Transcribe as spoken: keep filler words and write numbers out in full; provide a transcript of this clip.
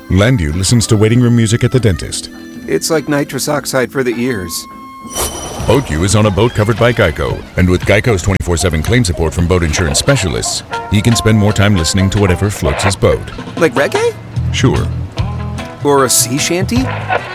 Landu listens to waiting room music at the dentist. It's like nitrous oxide for the ears. BoatU is on a boat covered by Geico, and with Geico's twenty-four seven claim support from boat insurance specialists, he can spend more time listening to whatever floats his boat. Like reggae? Sure. Or a sea shanty?